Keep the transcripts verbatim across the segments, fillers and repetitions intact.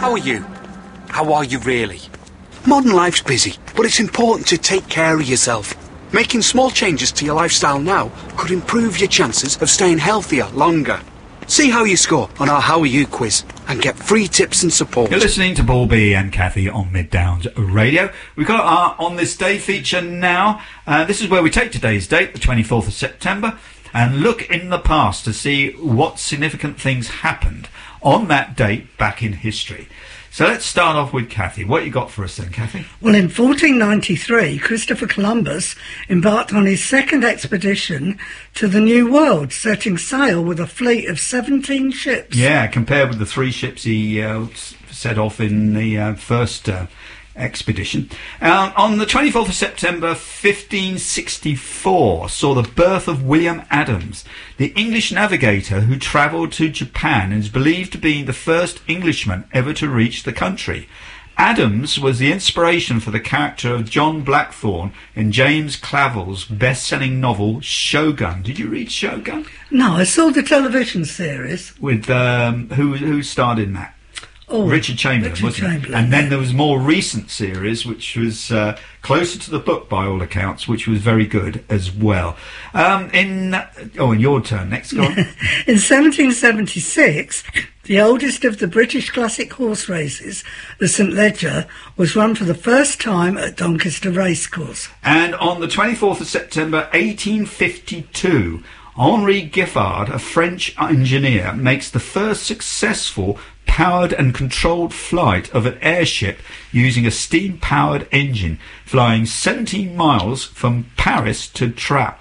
How are you? How are you really? Modern life's busy, but it's important to take care of yourself. Making small changes to your lifestyle now could improve your chances of staying healthier longer. See how you score on our How Are You quiz and get free tips and support. You're listening to Paul B and Kathy on Mid Downs Radio. We've got our On This Day feature now. Uh, this is where we take today's date, the twenty-fourth of September, and look in the past to see what significant things happened on that date back in history. So let's start off with Kathy. What you got for us then, Kathy? Well, in fourteen ninety-three, Christopher Columbus embarked on his second expedition to the New World, setting sail with a fleet of seventeen ships. Yeah, compared with the three ships he uh, set off in the uh, first uh, expedition. Um, on the twenty-fourth of September fifteen sixty-four saw the birth of William Adams, the English navigator who travelled to Japan and is believed to be the first Englishman ever to reach the country. Adams was the inspiration for the character of John Blackthorne in James Clavell's best-selling novel Shogun. Did you read Shogun? No, I saw the television series. With um, who who starred in that? Oh, Richard Chamberlain, Richard wasn't Chamberlain, it? And then yeah. there was more recent series, which was uh, closer to the book by all accounts, which was very good as well. Um, in oh, in your turn next, go on. In seventeen seventy-six, the oldest of the British classic horse races, the St Leger, was run for the first time at Doncaster Racecourse. And on the twenty-fourth of September eighteen fifty-two, Henri Giffard, a French engineer, makes the first successful powered and controlled flight of an airship using a steam-powered engine, flying seventeen miles from Paris to Trappes.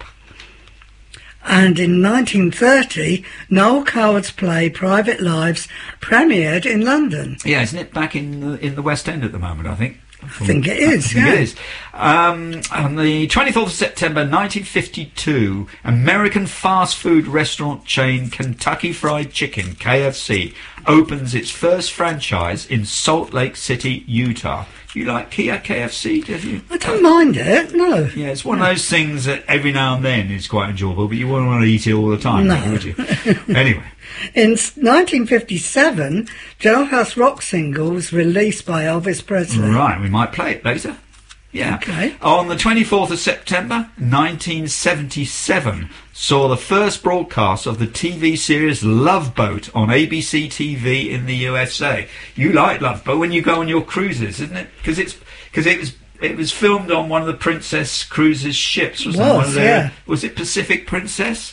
And in nineteen thirty, Noel Coward's play Private Lives premiered in London. Yeah, isn't it back in the, in the West End at the moment, I think? I think it is, I think yeah. it is. Um, on the twenty-fourth of September nineteen fifty-two, American fast food restaurant chain Kentucky Fried Chicken, K F C, opens its first franchise in Salt Lake City, Utah. You like Kia K F C, do you? I don't mind it, no. Yeah, it's one of those things that every now and then is quite enjoyable, but you wouldn't want to eat it all the time, No. would you? Anyway. In nineteen fifty-seven, Jailhouse Rock single was released by Elvis Presley. Right, we might play it later. Yeah. Okay. On the twenty-fourth of September nineteen seventy-seven saw the first broadcast of the T V series Love Boat on A B C T V in the U S A. You like Love Boat when you go on your cruises, isn't it? Because it's because it was it was filmed on one of the Princess Cruises ships, wasn't Was, it? One of their, yeah. Was it Pacific Princess?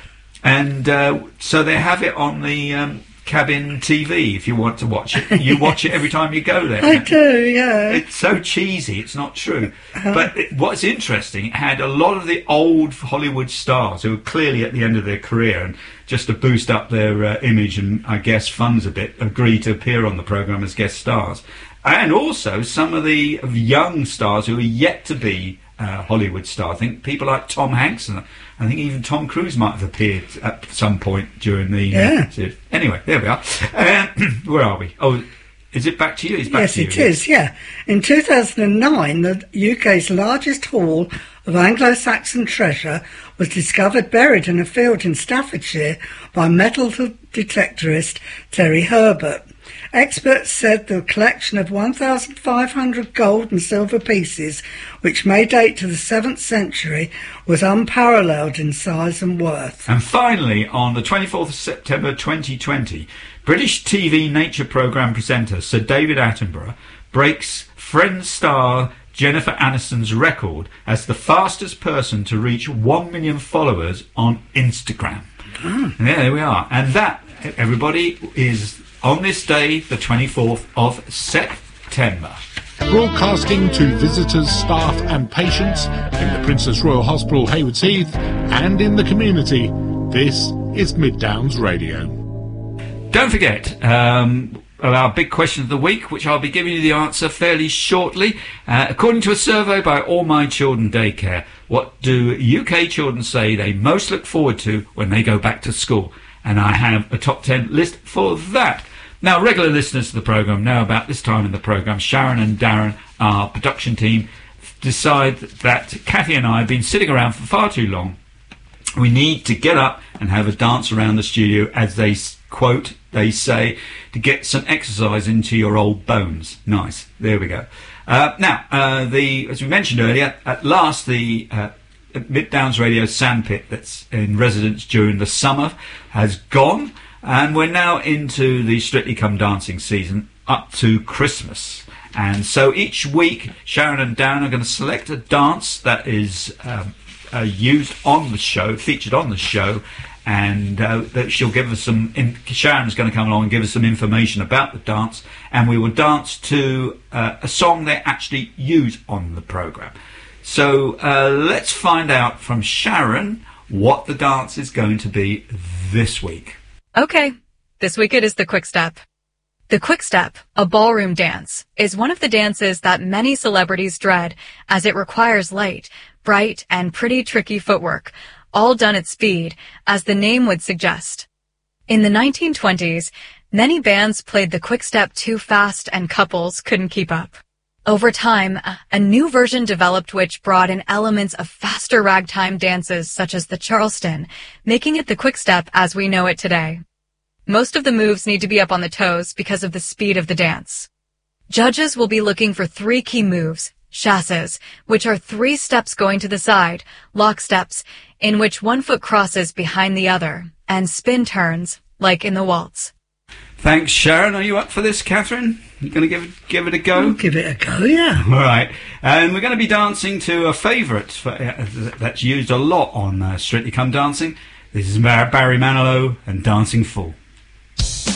And uh, so they have it on the um, cabin T V if you want to watch it. You watch it every time you go there. I do, yeah. It's so cheesy, it's not true. But it, what's interesting, it had a lot of the old Hollywood stars who were clearly at the end of their career, and just to boost up their uh, image and, I guess, funds a bit, agreed to appear on the programme as guest stars. And also some of the young stars who are yet to be uh, Hollywood stars. I think people like Tom Hanks, and I think even Tom Cruise might have appeared at some point during the... Yeah. Uh, series. Anyway, there we are. Uh, where are we? Oh... Is it back to you? It's back yes, to you. it is, yeah. In two thousand nine, the U K's largest haul of Anglo-Saxon treasure was discovered buried in a field in Staffordshire by metal detectorist Terry Herbert. Experts said the collection of one thousand five hundred gold and silver pieces, which may date to the seventh century, was unparalleled in size and worth. And finally, on the twenty-fourth of September twenty twenty, British T V nature programme presenter Sir David Attenborough breaks Friends star Jennifer Aniston's record as the fastest person to reach one million followers on Instagram. Oh. Yeah, there we are. And that, everybody, is on this day, the twenty-fourth of September. Broadcasting to visitors, staff and patients in the Princess Royal Hospital, Haywards Heath, and in the community, this is Mid Downs Radio. Don't forget um, our big question of the week, which I'll be giving you the answer fairly shortly. Uh, according to a survey by All My Children Daycare, what do U K children say they most look forward to when they go back to school? And I have a top ten list for that. Now, regular listeners to the programme know about this time in the programme, Sharon and Darren, our production team, decide that Kathy and I have been sitting around for far too long. We need to get up and have a dance around the studio as they, quote, they say, to get some exercise into your old bones. Nice. There we go. Uh, now, uh, the as we mentioned earlier, at last the uh, Mid Downs Radio Sandpit that's in residence during the summer has gone, and we're now into the Strictly Come Dancing season up to Christmas. And so each week, Sharon and Dan are going to select a dance that is um, uh, used on the show, featured on the show, and uh, that she'll give us some. In, Sharon's going to come along and give us some information about the dance, and we will dance to uh, a song they actually use on the programme. So uh, let's find out from Sharon what the dance is going to be this week. Okay, this week it is the Quick Step. The Quick Step, a ballroom dance, is one of the dances that many celebrities dread, as it requires light, bright, and pretty tricky footwork, all done at speed, as the name would suggest. In the nineteen twenties, many bands played the Quick Step too fast and couples couldn't keep up. Over time, a new version developed which brought in elements of faster ragtime dances such as the Charleston, making it the Quick Step as we know it today. Most of the moves need to be up on the toes because of the speed of the dance. Judges will be looking for three key moves, chasses, which are three steps going to the side, lock steps, in which one foot crosses behind the other, and spin turns, like in the waltz. Thanks, Sharon. Are you up for this, Catherine? You going to give it, give it a go? I'll give it a go, yeah. All right. And we're going to be dancing to a favourite for, uh, that's used a lot on uh, Strictly Come Dancing. This is Barry Manilow and Dancing Fool.